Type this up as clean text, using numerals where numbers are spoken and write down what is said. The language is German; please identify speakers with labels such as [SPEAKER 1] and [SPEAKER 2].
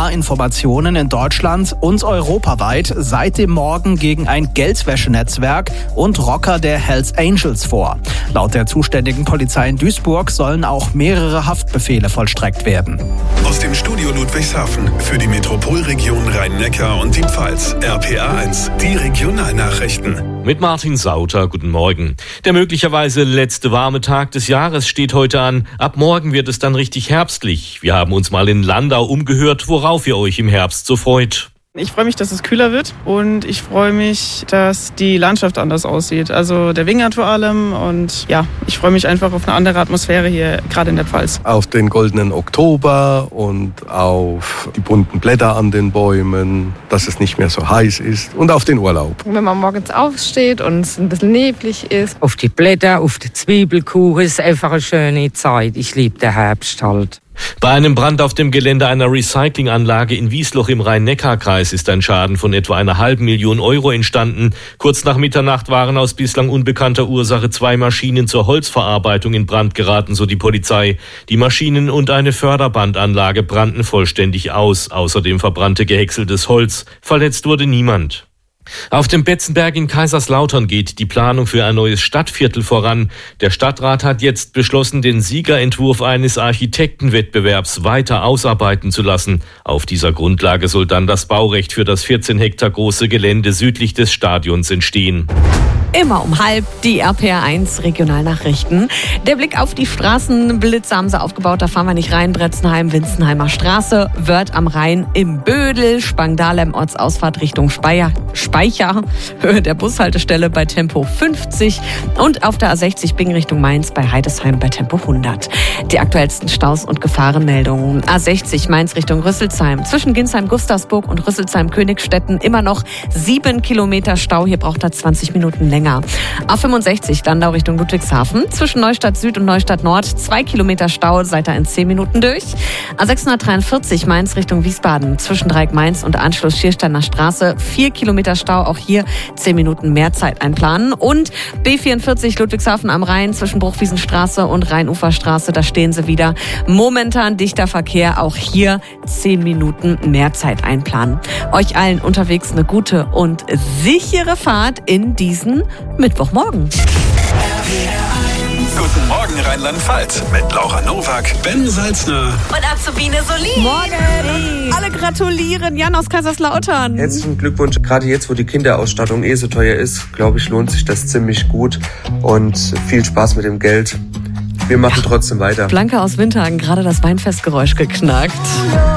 [SPEAKER 1] Gefahreinformationen in Deutschland und europaweit seit dem Morgen gegen ein Geldwäschenetzwerk und Rocker der Hells Angels vor. Laut der zuständigen Polizei in Duisburg sollen auch mehrere Haftbefehle vollstreckt werden.
[SPEAKER 2] Aus dem Studio Ludwigshafen für die Metropolregion Rhein-Neckar und die Pfalz. RPA1, die Regionalnachrichten.
[SPEAKER 3] Mit Martin Sauter, guten Morgen. Der möglicherweise letzte warme Tag des Jahres steht heute an. Ab morgen wird es dann richtig herbstlich. Wir haben uns mal in Landau umgehört, worauf ihr euch im Herbst so freut.
[SPEAKER 4] Ich freue mich, dass es kühler wird und ich freue mich, dass die Landschaft anders aussieht. Also der Wingert vor allem und ja, ich freue mich einfach auf eine andere Atmosphäre hier, gerade in der Pfalz.
[SPEAKER 5] Auf den goldenen Oktober und auf die bunten Blätter an den Bäumen, dass es nicht mehr so heiß ist und auf den Urlaub.
[SPEAKER 6] Wenn man morgens aufsteht und es ein bisschen neblig ist.
[SPEAKER 7] Auf die Blätter, auf die Zwiebelkuchen, ist einfach eine schöne Zeit. Ich liebe den Herbst halt.
[SPEAKER 3] Bei einem Brand auf dem Gelände einer Recyclinganlage in Wiesloch im Rhein-Neckar-Kreis ist ein Schaden von etwa 500.000 Euro entstanden. Kurz nach Mitternacht waren aus bislang unbekannter Ursache 2 Maschinen zur Holzverarbeitung in Brand geraten, so die Polizei. Die Maschinen und eine Förderbandanlage brannten vollständig aus. Außerdem verbrannte gehäckseltes Holz. Verletzt wurde niemand. Auf dem Betzenberg in Kaiserslautern geht die Planung für ein neues Stadtviertel voran. Der Stadtrat hat jetzt beschlossen, den Siegerentwurf eines Architektenwettbewerbs weiter ausarbeiten zu lassen. Auf dieser Grundlage soll dann das Baurecht für das 14 Hektar große Gelände südlich des Stadions entstehen.
[SPEAKER 8] Immer um 12:30 die RPA1 Regionalnachrichten. Der Blick auf die Straßenblitze haben sie aufgebaut, da fahren wir nicht rein. Bretzenheim, Winzenheimer Straße, Wörth am Rhein im Bödel, Spangdahlem Ortsausfahrt Richtung Speicher, Höhe der Bushaltestelle bei Tempo 50 und auf der A60 Bingen Richtung Mainz bei Heidesheim bei Tempo 100. Die aktuellsten Staus und Gefahrenmeldungen. A60 Mainz Richtung Rüsselsheim, zwischen Ginsheim-Gustavsburg und Rüsselsheim-Königstetten immer noch 7 Kilometer Stau, hier braucht er 20 Minuten länger. A65 Landau Richtung Ludwigshafen, zwischen Neustadt Süd und Neustadt Nord 2 Kilometer Stau, seid ihr in 10 Minuten durch. A643 Mainz Richtung Wiesbaden, zwischen Dreieck Mainz und Anschluss Schiersteiner Straße 4 Kilometer Stau, auch hier 10 Minuten mehr Zeit einplanen. Und B44 Ludwigshafen am Rhein, zwischen Bruchwiesenstraße und Rheinuferstraße, da stehen sie wieder. Momentan dichter Verkehr, auch hier 10 Minuten mehr Zeit einplanen. Euch allen unterwegs eine gute und sichere Fahrt in diesen Mittwochmorgen.
[SPEAKER 2] Guten Morgen Rheinland-Pfalz mit Laura Nowak, Ben Salzner
[SPEAKER 8] Und Azubine Solin. Morgen. Alle gratulieren. Jan aus Kaiserslautern.
[SPEAKER 9] Herzlichen Glückwunsch. Gerade jetzt, wo die Kinderausstattung so teuer ist, glaube ich, lohnt sich das ziemlich gut. Und viel Spaß mit dem Geld. Wir machen trotzdem weiter.
[SPEAKER 8] Blanca aus Windhagen, gerade das Weinfestgeräusch geknackt.